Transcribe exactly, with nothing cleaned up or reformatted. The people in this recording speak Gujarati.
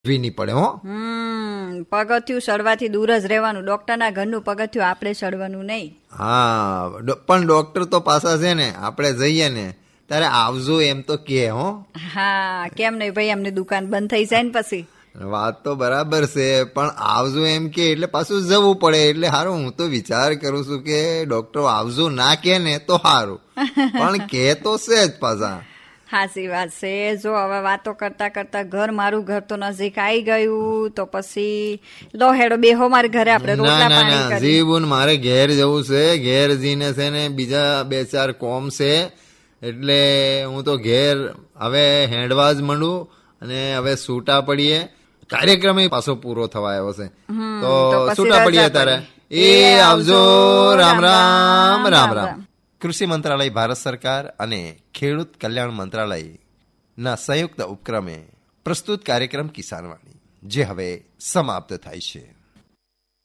નહીં પડે હો. હમ પગથિયું સડવાથી દૂર જ રહેવાનું. ડોક્ટરના ઘરનું પગથિયું આપણે સડવાનું નહીં. હા, પણ ડોક્ટર તો પાછા છે ને, આપણે જઈએ ને ત્યારે આવજો એમ તો કે હો. હા, કેમ નહીં ભાઈ, એમની દુકાન બંધ થઈ જાય ને પછી. વાત તો બરાબર છે, પણ આવજો એમ કે એટલે પાછું જવું પડે. એટલે હારું, હું તો વિચાર કરું છું કે ડોક્ટર આવજો ના કે ને તો સારું, પણ કે તો છે જ પાછા. હાચી વાત છે. જો હવે વાતો કરતા કરતા ઘર મારું ઘર તો નજીક આવી ગયું, તો પછી લો હેડો બેહો મારે ઘરે, આપણે રોટલા પાણી કરીએ. જીવન મારે ઘેર જવું છે. ઘેર જઈને છે ને બીજા બે ચાર કોમ છે, એટલે હું તો ઘેર હવે હેડવા જ માંડું. અને હવે છૂટા પડીએ. કાર્યક્રમ પાછો પૂરો થવા આવ્યો છે, તો છૂટા પડીએ તારે. એ આવજો. રામ રામ. રામ રામ. કૃષિ મંત્રાલય ભારત સરકાર અને ખેડૂત કલ્યાણ મંત્રાલય ના સંયુક્ત ઉપક્રમે પ્રસ્તુત કાર્યક્રમ કિસાનવાણી, જે હવે સમાપ્ત થાય છે.